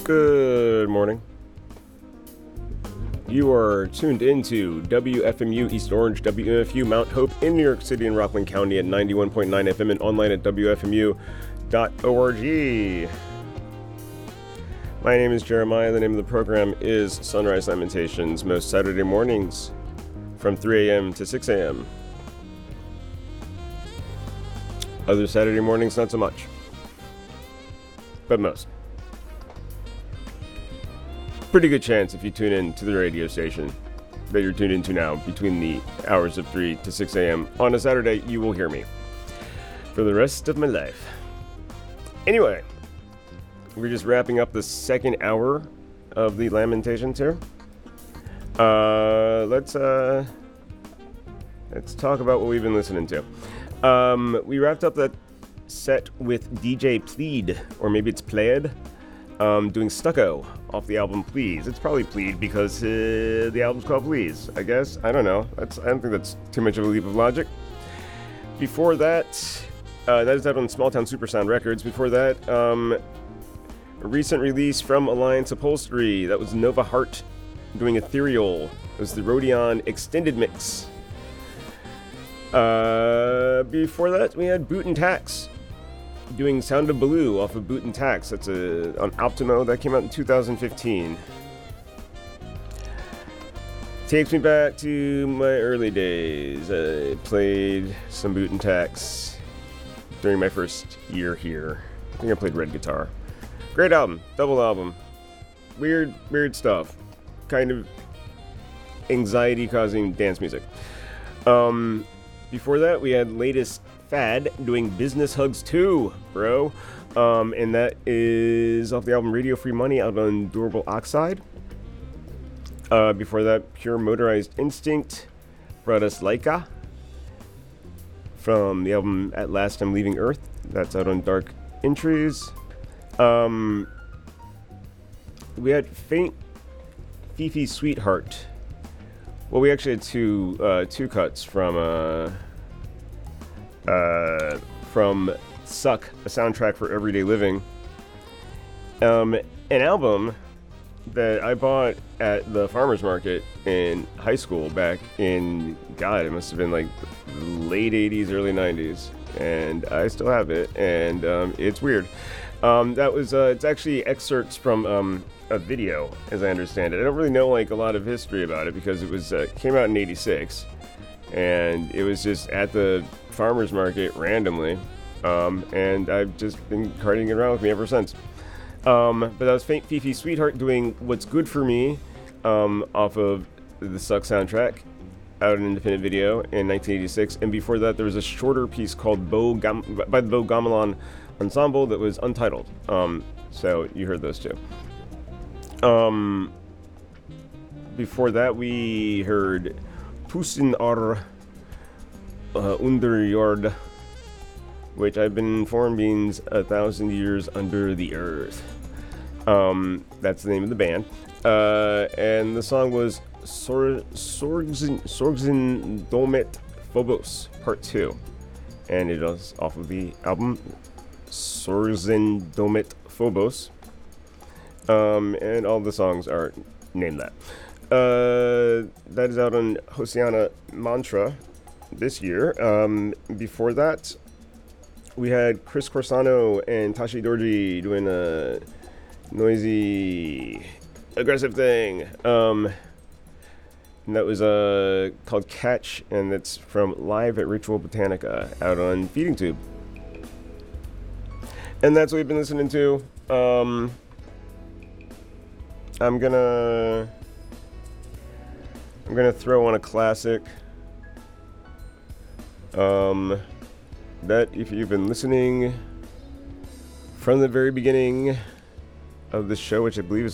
Good morning. You are tuned into WFMU East Orange, WFMU Mount Hope in New York City and Rockland County at 91.9 FM and online at WFMU.org. My name is Jeremiah. The name of the program is Sunrise Lamentations, most Saturday mornings from 3 a.m. to 6 a.m. Other Saturday mornings, not so much. But most. Pretty good chance if you tune in to the radio station that you're tuned into now between the hours of 3 to 6 a.m. on a Saturday, you will hear me for the rest of my life. Anyway, we're just wrapping up the second hour of the Lamentations here. Let's talk about what we've been listening to. We wrapped up that set with DJ Plead, or maybe it's Plaid, doing Stucco off the album Please. It's probably Plead because the album's called Please, I guess. I don't know. I don't think that's too much of a leap of logic. Before that, that is out on Small Town Supersound Records. Before that, a recent release from Alliance Upholstery. That was Nova Heart doing Ethereal. It was the Rodeon Extended Mix. Before that, we had Boot and Tax doing Sound of Baloo off of Boot and Tax. That's on Optimo. That came out in 2015. Takes me back to my early days. I played some Boot and Tax during my first year here. I think I played Red Guitar. Great album. Double album. Weird stuff. Kind of anxiety-causing dance music. Before that, we had Latest Fad doing Business Hugs 2, bro. And that is off the album Radio Free Money out on Durable Oxide. Before that, Pure Motorized Instinct brought us Laika from the album At Last I'm Leaving Earth. That's out on Dark Entries. We had Faint Fifi Sweetheart. Well, we actually had two cuts from Suck, a soundtrack for everyday living. An album that I bought at the farmer's market in high school back in, God, it must have been like late 80s, early 90s. And I still have it, and it's weird. It's actually excerpts from a video, as I understand it. I don't really know like a lot of history about it because it was came out in '86, and it was just at the farmer's market randomly, and I've just been carrying it around with me ever since. But that was Faint Fifi Sweetheart doing What's Good For Me off of the Suck soundtrack, out an independent video in 1986, and before that there was a shorter piece called by the Beau Gamelan Ensemble that was untitled. So you heard those two. Before that we heard Tusen År Under Jord, which I've been informed means 1,000 years under the earth. That's the name of the band. And the song was Sorgsen Domet Phobos Part 2. And it was off of the album Sorgsen Domet Phobos. And all the songs are named that. That is out on Hosiana Mantra this year. Before that, we had Chris Corsano and Tashi Dorji doing a noisy, aggressive thing. And that was called Catch, and that's from Live at Ritual Botanica out on Feeding Tube. And that's what we've been listening to. I'm gonna throw on a classic. That if you've been listening from the very beginning of the show, which I believe is